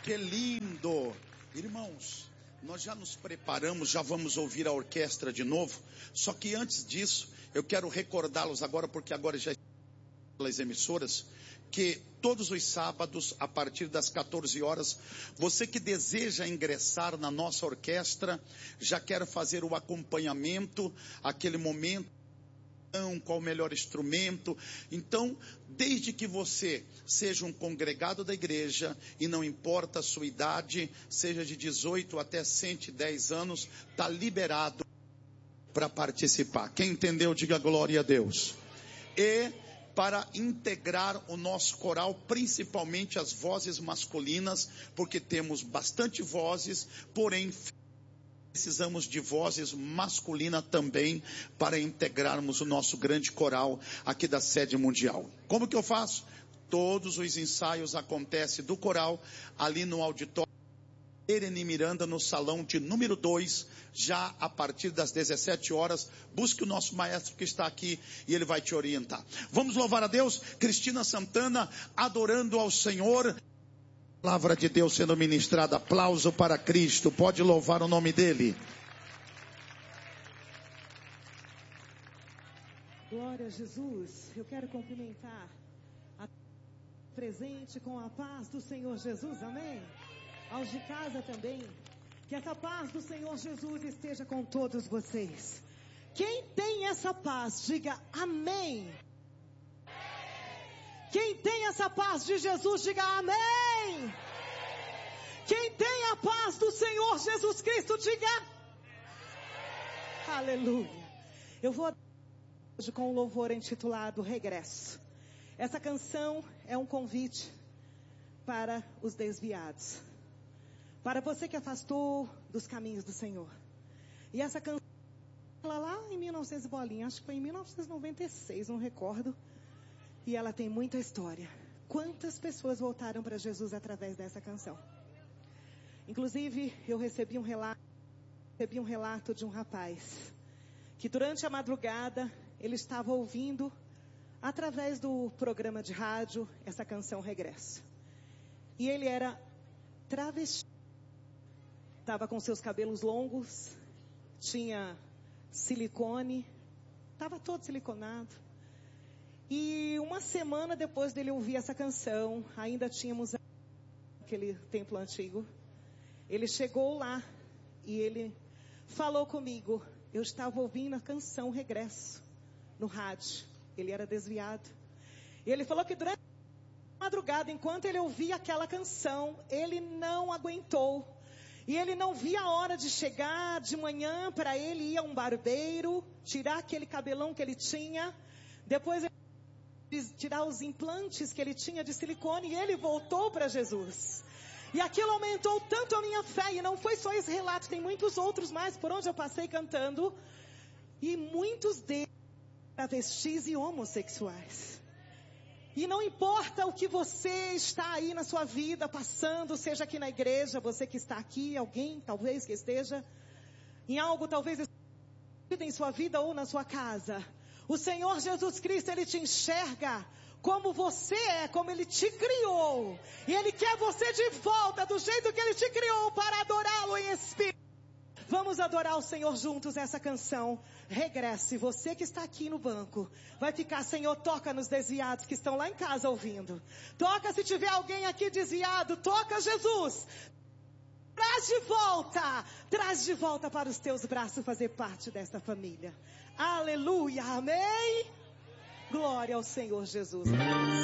Que lindo! Irmãos, nós já nos preparamos, já vamos ouvir a orquestra de novo. Só que antes disso, eu quero recordá-los agora, porque agora já pelas emissoras, que todos os sábados, a partir das 14 horas, você que deseja ingressar na nossa orquestra, já quer fazer o acompanhamento, aquele momento, qual o melhor instrumento. Então, desde que você seja um congregado da igreja, e não importa a sua idade, seja de 18 até 110 anos, está liberado para participar. Quem entendeu, diga glória a Deus. E para integrar o nosso coral, principalmente as vozes masculinas, porque temos bastante vozes, porém precisamos de vozes masculinas também para integrarmos o nosso grande coral aqui da sede mundial. Como que eu faço? Todos os ensaios acontecem do coral ali no auditório Ereni Miranda, no salão de número 2, já a partir das 17 horas. Busque o nosso maestro que está aqui e ele vai te orientar. Vamos louvar a Deus. Cristina Santana adorando ao Senhor. Palavra de Deus sendo ministrada. Aplauso para Cristo. Pode louvar o nome dele. Glória a Jesus. Eu quero cumprimentar a presente com a paz do Senhor Jesus. Amém. Aos de casa também. Que essa paz do Senhor Jesus esteja com todos vocês. Quem tem essa paz, diga amém. Quem tem essa paz de Jesus, diga amém. Quem tem a paz do Senhor Jesus Cristo, diga aleluia. Eu vou hoje com um louvor intitulado Regresso. Essa canção é um convite para os desviados, para você que afastou dos caminhos do Senhor. E essa canção, ela lá em 1900 bolinha, acho que foi em 1996, não recordo. E ela tem muita história. Quantas pessoas voltaram para Jesus através dessa canção? Inclusive, eu recebi um relato de um rapaz que durante a madrugada ele estava ouvindo através do programa de rádio essa canção Regresso. E ele era travesti. Estava com seus cabelos longos, tinha silicone, estava todo siliconado. E uma semana depois dele ouvir essa canção, ainda tínhamos aquele templo antigo. Ele chegou lá e ele falou comigo. Eu estava ouvindo a canção Regresso no rádio. Ele era desviado. E ele falou que durante a madrugada, enquanto ele ouvia aquela canção, ele não aguentou. E ele não via a hora de chegar de manhã para ele ir a um barbeiro, tirar aquele cabelão que ele tinha. Depois ele tirar os implantes que ele tinha de silicone e ele voltou para Jesus. E aquilo aumentou tanto a minha fé. E não foi só esse relato, tem muitos outros mais por onde eu passei cantando. E muitos deles travestis e homossexuais. E não importa o que você está aí na sua vida passando, seja aqui na igreja, você que está aqui, alguém talvez que esteja em algo talvez em sua vida ou na sua casa. O Senhor Jesus Cristo, Ele te enxerga como você é, como Ele te criou. E Ele quer você de volta, do jeito que Ele te criou, para adorá-lo em espírito. Vamos adorar o Senhor juntos essa canção. Regresse, você que está aqui no banco. Vai ficar, Senhor, toca nos desviados que estão lá em casa ouvindo. Toca se tiver alguém aqui desviado, toca Jesus. Traz de volta para os teus braços fazer parte desta família. Aleluia, amém. Glória ao Senhor Jesus.